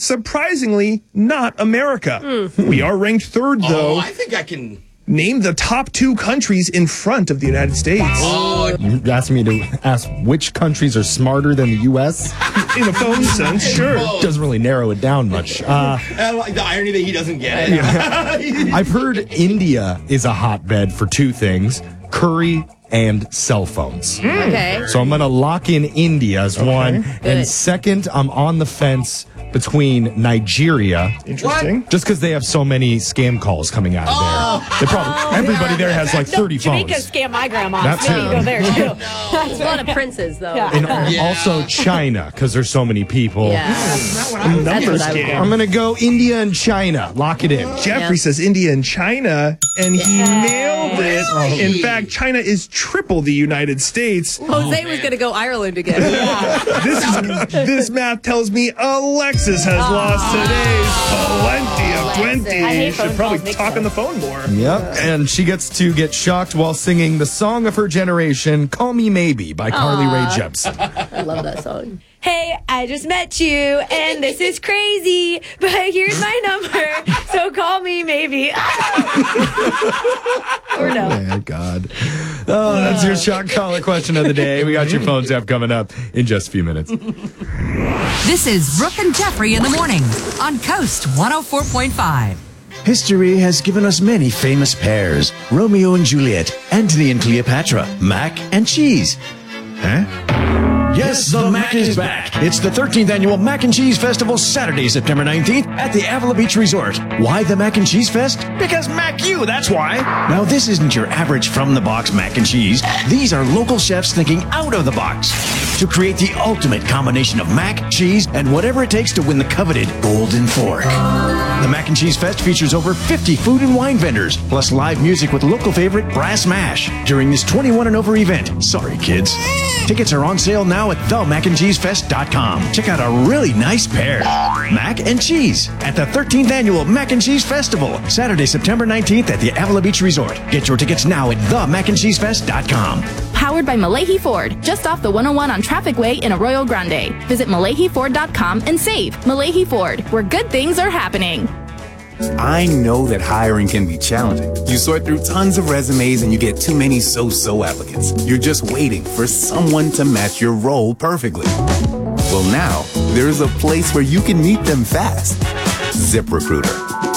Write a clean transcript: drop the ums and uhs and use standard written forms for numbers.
surprisingly not America. We are ranked third, though. Oh, I think I can... Name the top 2 countries in front of the United States. You asked me to ask which countries are smarter than the U.S.? In a phone sense, sure. Doesn't really narrow it down much. The irony that he doesn't get it. I've heard India is a hotbed for 2 things, curry and cell phones. Okay. So I'm going to lock in India as one. And second, I'm on the fence between Nigeria. Interesting. Just because they have so many scam calls coming out of there. They probably, everybody there has like 30 Jamaica phones. scam my grandma. That's so you go there, too. There's a lot of princes, though. And also China, because there's so many people. Number scam. I'm going to go India and China. Lock it in. Jeffrey says India and China, and he nailed it. In fact, China is triple the United States. Jose was going to go Ireland again. This math tells me Alexis has lost today's plenty of 20. Should probably talk on the phone more. Yep, and she gets to get shocked while singing the song of her generation, Call Me Maybe by Carly Rae Jepsen. I love that song. Hey, I just met you, and this is crazy, but here's my number, so call me maybe. Or no. Oh, my God. Oh, that's your shock collar question of the day. We got your phone tap coming up in just a few minutes. This is Brooke and Jeffrey in the morning on Coast 104.5. History has given us many famous pairs. Romeo and Juliet, Antony and Cleopatra, mac and cheese. Huh? Yes, the Mac is back. It's the 13th annual Mac and Cheese Festival, Saturday, September 19th at the Avila Beach Resort. Why the Mac and Cheese Fest? Because Mac you, that's why. Now, this isn't your average from-the-box mac and cheese. These are local chefs thinking out of the box to create the ultimate combination of mac, cheese, and whatever it takes to win the coveted Golden Fork. The Mac and Cheese Fest features over 50 food and wine vendors, plus live music with local favorite Brass Mash during this 21 and over event. Sorry, kids. Tickets are on sale now at themacandcheesefest.com. Check out a really nice pair. Mac and cheese at the 13th annual Mac and Cheese Festival, Saturday, September 19th at the Avila Beach Resort. Get your tickets now at themacandcheesefest.com. Powered by Malahi Ford, just off the 101 on Traffic Way in Arroyo Grande. Visit MalahiFord.com and save. Malahi Ford, where good things are happening. I know that hiring can be challenging. You sort through tons of resumes and you get too many so-so applicants. You're just waiting for someone to match your role perfectly. Well, now, there's a place where you can meet them fast. ZipRecruiter.